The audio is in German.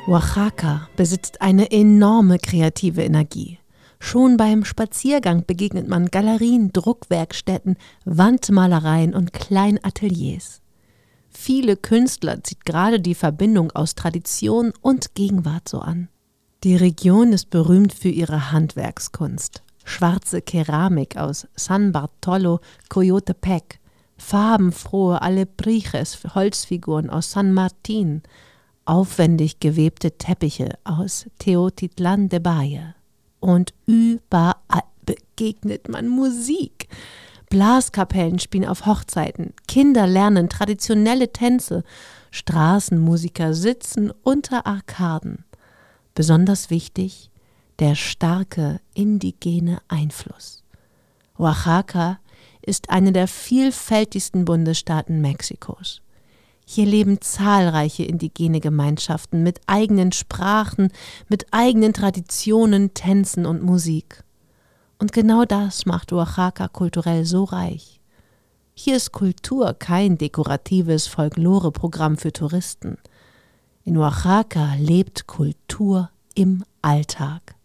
Oaxaca besitzt eine enorme kreative Energie. Schon beim Spaziergang begegnet man Galerien, Druckwerkstätten, Wandmalereien und Kleinateliers. Viele Künstler zieht gerade die Verbindung aus Tradition und Gegenwart so an. Die Region ist berühmt für ihre Handwerkskunst. Schwarze Keramik aus San Bartolo, Coyotepec, farbenfrohe Alebrijes, Holzfiguren aus San Martín, aufwendig gewebte Teppiche aus Teotitlán de Valle. Und überall begegnet man Musik. Blaskapellen spielen auf Hochzeiten, Kinder lernen traditionelle Tänze, Straßenmusiker sitzen unter Arkaden. Besonders wichtig, der starke indigene Einfluss. Oaxaca ist eine der vielfältigsten Bundesstaaten Mexikos. Hier leben zahlreiche indigene Gemeinschaften mit eigenen Sprachen, mit eigenen Traditionen, Tänzen und Musik. Und genau das macht Oaxaca kulturell so reich. Hier ist Kultur kein dekoratives Folklore-Programm für Touristen. In Oaxaca lebt Kultur im Alltag.